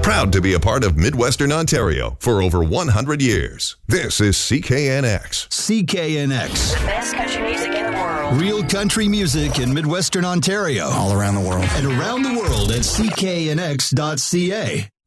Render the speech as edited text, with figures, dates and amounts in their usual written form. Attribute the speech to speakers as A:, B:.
A: Proud to be a part of Midwestern Ontario for over 100 years. This is CKNX.
B: CKNX.
C: The best country music in the world.
B: Real country music in Midwestern Ontario.
D: All around the world.
B: And around the world at cknx.ca.